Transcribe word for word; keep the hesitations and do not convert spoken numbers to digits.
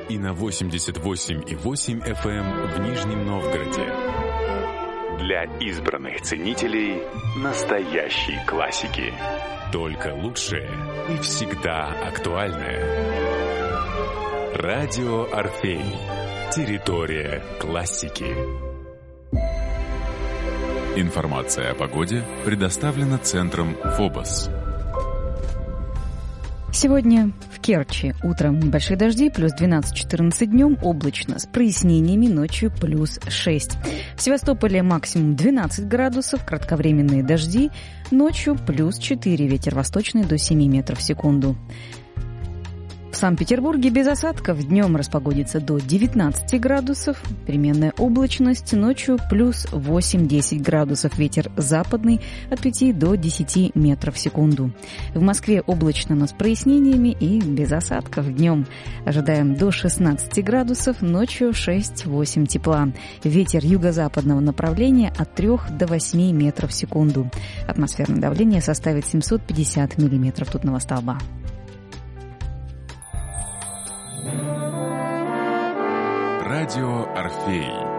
и на восемьдесят восемь и восемь эф эм в Нижнем Новгороде. Для избранных ценителей настоящей классики. Только лучшее и всегда актуальное. Радио Орфей. Территория классики. Информация о погоде предоставлена центром ФОБОС. Сегодня в Керчи утром небольшие дожди, плюс двенадцать-четырнадцать, днем облачно, с прояснениями, ночью плюс шесть. В Севастополе максимум двенадцать градусов, кратковременные дожди, ночью плюс четыре, ветер восточный до семи метров в секунду. В Санкт-Петербурге без осадков, днем распогодится до девятнадцати градусов, переменная облачность, ночью плюс восемь-десять градусов, ветер западный от пяти до десяти метров в секунду. В Москве облачно, но с прояснениями и без осадков, днем ожидаем до шестнадцати градусов, ночью шесть-восемь тепла. Ветер юго-западного направления от трёх до восьми метров в секунду. Атмосферное давление составит семьсот пятьдесят миллиметров ртутного столба. Радио Орфей.